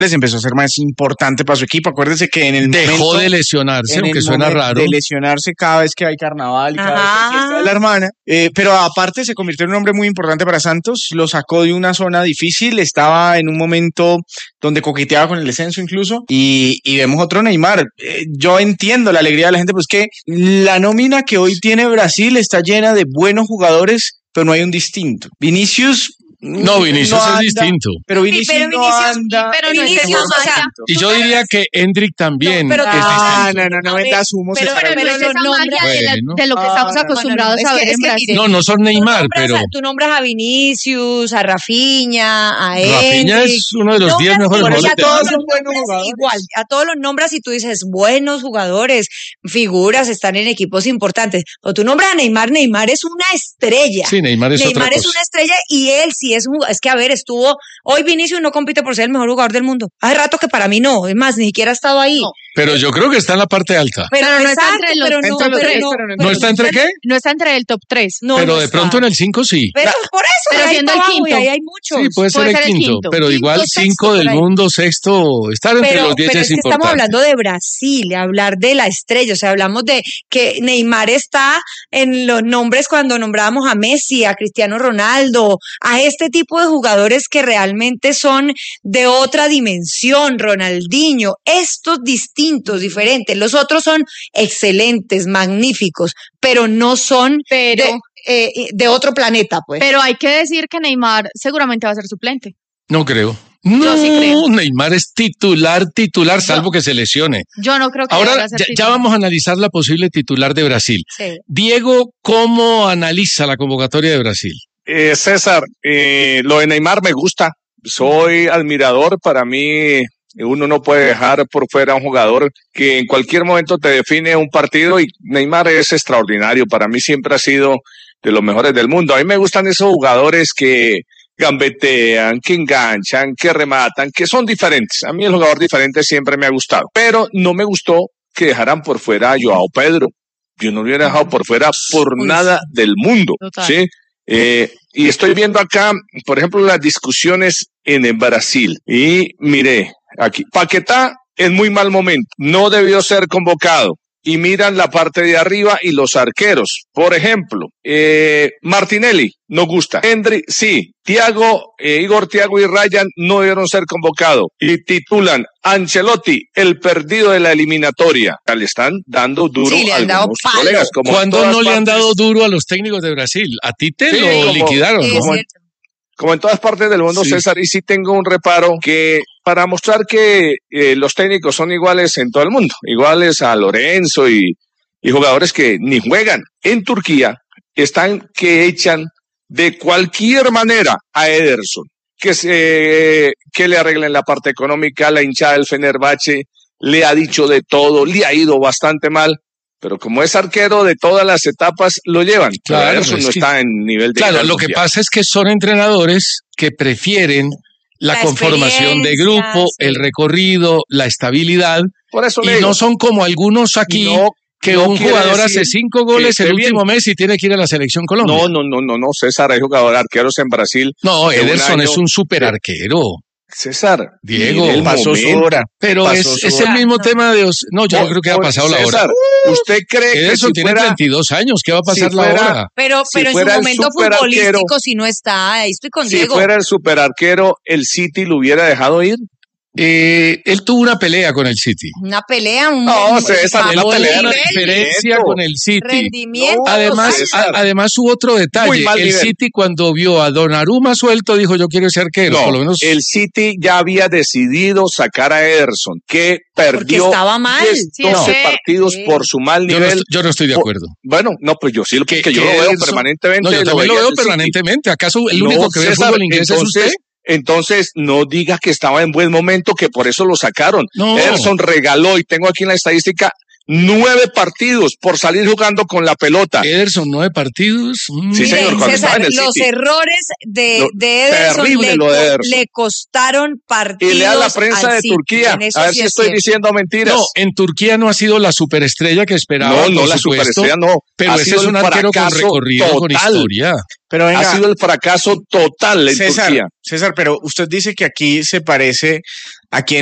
les empezó a ser más importante para su equipo. Acuérdense que en el dejó momento, de lesionarse, en aunque el suena momento raro. de lesionarse cada vez que hay carnaval y cada vez que hay fiesta de la hermana, pero aparte se convirtió en un hombre muy importante para Santos, lo sacó de una zona difícil, estaba en un momento donde coqueteaba con el descenso incluso, y vemos otro Neymar. Yo entiendo la alegría de la gente, pues que la nómina que hoy tiene Brasil está llena de buenos jugadores, pero no hay un distinto. Vinicius Vinicius no es anda, distinto. Pero Vinicius no anda. Pero Vinicius, o sea, Y yo diría que Endrick también No, pero es distinto. No vendas humos. pero Pero lo esa nombras magia de lo que estamos acostumbrados a ver en Brasil. No son Neymar, pero tú nombras a Vinicius, a Rafinha, a Rafinha Endrick. es uno de los 10 mejores Nombras, jugadores. todos son buenos jugadores. Igual, a todos los nombras y tú dices, buenos jugadores, figuras, están en equipos importantes. O tú nombras a Neymar es una estrella. Sí, Neymar es otra Neymar es cosa. una estrella y él sí es un... Es que, a ver, hoy Vinicius no compite por ser el mejor jugador del mundo. Hace rato que para mí no, es más, ni siquiera ha estado ahí. No. Pero yo creo que está en la parte alta. Pero no está exacto, entre los- pero no, entre los pero tres, no, pero ¿No está entre qué? No está entre el top 3. no, Pero no de está. pronto en el 5 sí. Pero por eso, Pero ahí siendo está el abajo y quinto. ahí hay muchos. Sí, puede ser el quinto, pero Quinto, igual sexto, 5 del por ahí. mundo, sexto, estar entre los 10 Pero ya es es que estamos importante. hablando de Brasil, hablar de la estrella, o sea, hablamos de que Neymar está en los nombres cuando nombrábamos a Messi, a Cristiano Ronaldo, a este tipo de jugadores que realmente son de otra dimensión, Ronaldinho, estos distintos, diferentes, los otros son excelentes, magníficos, pero no son Pero, de otro planeta, pues. pero hay que decir que Neymar seguramente va a ser suplente. No creo. Yo sí creo. Neymar es titular, salvo que se lesione. Yo no creo que vaya Ahora a ser ya titular. vamos a analizar la posible titular de Brasil. Sí. Diego, ¿cómo analiza la convocatoria de Brasil? César, lo de Neymar me gusta. Soy admirador. Para mí, uno no puede dejar por fuera a un jugador que en cualquier momento te define un partido, y Neymar es extraordinario. Para mí siempre ha sido de los mejores del mundo. A mí me gustan esos jugadores que gambetean, que enganchan, que rematan, que son diferentes. A mí el jugador diferente siempre me ha gustado. Pero no me gustó que dejaran por fuera a Joao Pedro. Yo no lo hubiera dejado por fuera por nada del mundo. Total. ¿Sí? Y estoy viendo acá, por ejemplo, las discusiones en el Brasil. Y mire, aquí, Paquetá en muy mal momento, no debió ser convocado. Y miran la parte de arriba y los arqueros. Por ejemplo, Martinelli, no gusta. Hendry, sí. Igor Thiago y Ryan no debieron ser convocados. Y titulan Ancelotti, el perdido de la eliminatoria. Le están dando duro Sí, le a han dado algunos palo. colegas. Como en ¿Cuándo todas no le han partes. dado duro a los técnicos de Brasil? A Tite Sí, lo como- liquidaron, Sí, ¿no? es cierto. Como en todas partes del mundo, Sí. César, y sí tengo un reparo que para mostrar que los técnicos son iguales en todo el mundo, iguales a Lorenzo y jugadores que ni juegan. En Turquía están que echan de cualquier manera a Ederson, que le arreglen la parte económica. La hinchada del Fenerbahce le ha dicho de todo, le ha ido bastante mal. Pero como es arquero de todas las etapas, lo llevan. Claro, Pero Ederson es no que- está en nivel de... Claro, nivel lo que mundial. pasa es que son entrenadores que prefieren la conformación de experiencia, grupo, sí. el recorrido, la estabilidad, Por eso le y digo, no son como algunos aquí, no- que no un quiere jugador decir hace 5 goles que el esté bien. último mes y tiene que ir a la selección Colombia. No, César, hay jugadores arqueros en Brasil. No, de un Ederson año- es un super arquero. César, Diego, mire el pasó su momento. hora. Pero Pasó es su el hora. mismo tema de... No, yo no creo que haya pasado la César, hora. ¿usted cree que Ederson si tiene fuera 32 años, ¿qué va a pasar si la fuera- hora? Pero Si en su fuera el momento superarquero- futbolístico si no está, ahí estoy con si Diego. fuera el superarquero, el City lo hubiera dejado ir? Él tuvo una pelea con el City. Una pelea, No, César, Él una pelea tuvo una de diferencia rendimiento. con el City. rendimiento. Además, César. además hubo otro detalle. Muy mal El nivel. City cuando vio a Donnarumma suelto dijo yo quiero ser arquero. No, por lo menos el City ya había decidido sacar a Ederson, que porque perdió estaba mal. 10, Sí, 12 es que- partidos sí. por su mal yo no, nivel. yo no estoy de acuerdo. Bueno, no, pues yo sí, Que- que yo que lo veo Ederson- permanentemente. No, yo también lo veía veo en el City. permanentemente. ¿Acaso el No, único que ve César, fútbol inglés es usted? Entonces, no diga que estaba en buen momento, que por eso lo sacaron. No. Ederson regaló, y tengo aquí en la estadística, 9 partidos por salir jugando con la pelota. Ederson, 9 partidos. Sí, señor, cuando estaba en el los City. errores de Ederson terrible lo de Ederson. le costaron partidos. Y lea la prensa al de City. Turquía, En eso a ver sí si es estoy cierto. diciendo mentiras. No, en Turquía no ha sido la superestrella que esperaba. No, por la supuesto, superestrella no. Pero Ha ese sido es un el arquero con fracaso recorrido, con total. historia. Pero venga, Ha sido el fracaso total en Turquía. César, pero usted dice que aquí se parece a quien